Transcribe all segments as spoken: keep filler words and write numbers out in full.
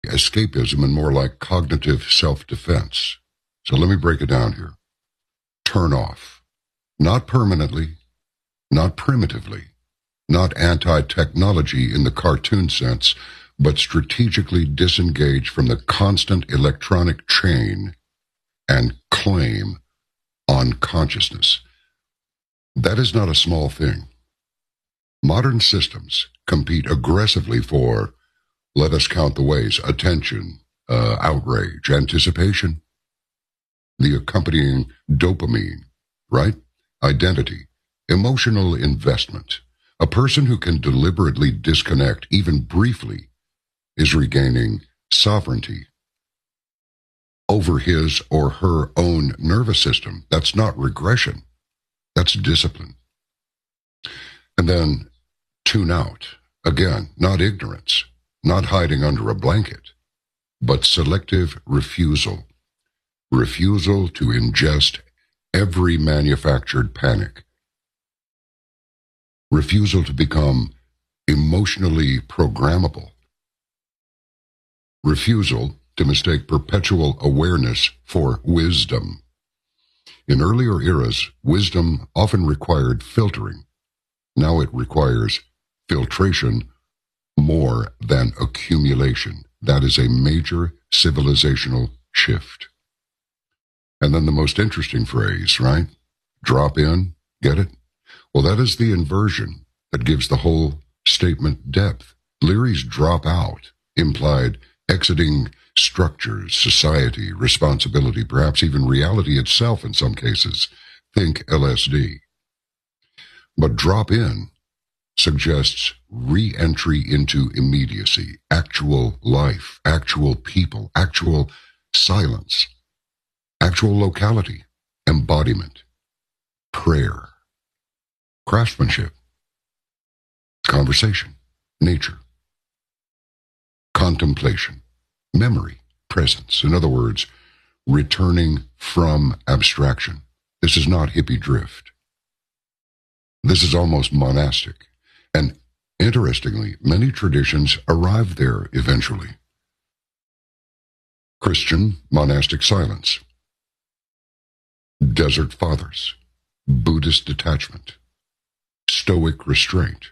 escapism and more like cognitive self-defense. So let me break it down here. Turn off. Not permanently, not primitively, not anti-technology in the cartoon sense, but strategically disengage from the constant electronic chain and claim on consciousness. That is not a small thing. Modern systems compete aggressively for, let us count the ways, attention, uh, outrage, anticipation, the accompanying dopamine, right? Identity, emotional investment. A person who can deliberately disconnect, even briefly, is regaining sovereignty over his or her own nervous system. That's not regression. That's discipline. And then tune out. Again, not ignorance, not hiding under a blanket, but selective refusal. Refusal to ingest every manufactured panic. Refusal to become emotionally programmable. Refusal to mistake perpetual awareness for wisdom. In earlier eras, wisdom often required filtering. Now it requires filtration more than accumulation. That is a major civilizational shift. And then the most interesting phrase, right? Drop in, get it? Well, that is the inversion that gives the whole statement depth. Leary's drop out implied exiting structures, society, responsibility, perhaps even reality itself in some cases. Think L S D. But drop in suggests re-entry into immediacy, actual life, actual people, actual silence, actual locality, embodiment, prayer, craftsmanship, conversation, nature, contemplation, memory, presence. In other words, returning from abstraction. This is not hippie drift. This is almost monastic. And interestingly, many traditions arrive there eventually. Christian monastic silence, desert fathers, Buddhist detachment, Stoic restraint,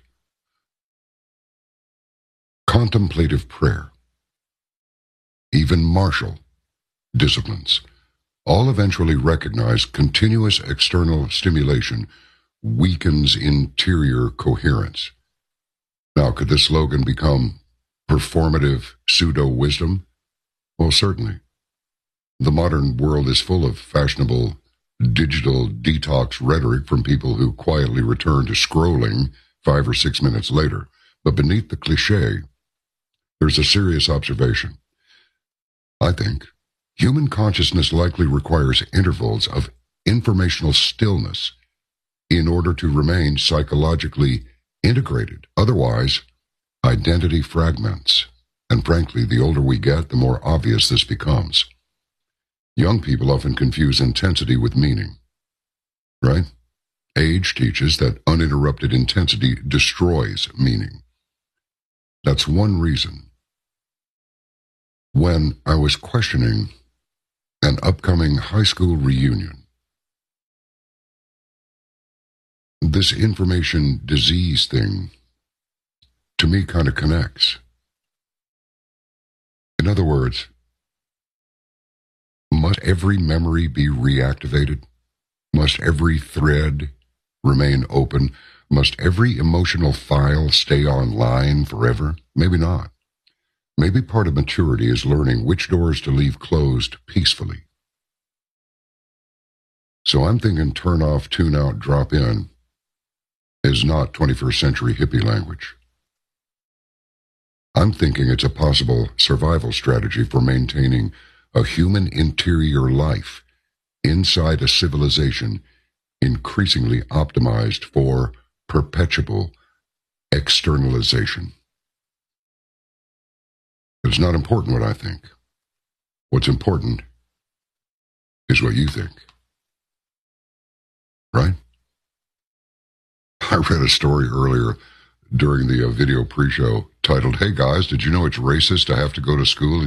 contemplative prayer, even martial disciplines, all eventually recognize continuous external stimulation weakens interior coherence. Now, could this slogan become performative pseudo-wisdom? Well, certainly. The modern world is full of fashionable digital detox rhetoric from people who quietly return to scrolling five or six minutes later. But beneath the cliche, there's a serious observation. I think human consciousness likely requires intervals of informational stillness in order to remain psychologically integrated. Otherwise, identity fragments. And frankly, the older we get, the more obvious this becomes. Young people often confuse intensity with meaning, right? Age teaches that uninterrupted intensity destroys meaning. That's one reason. When I was questioning an upcoming high school reunion, this information disease thing, to me, kind of connects. In other words, must every memory be reactivated? Must every thread remain open? Must every emotional file stay online forever? Maybe not. Maybe part of maturity is learning which doors to leave closed peacefully. So I'm thinking turn off, tune out, drop in is not twenty-first century hippie language. I'm thinking it's a possible survival strategy for maintaining a human interior life inside a civilization increasingly optimized for perpetual externalization. It's not important what I think. What's important is what you think. Right? I read a story earlier during the uh, video pre-show titled, "Hey guys, did you know it's racist to have to go to school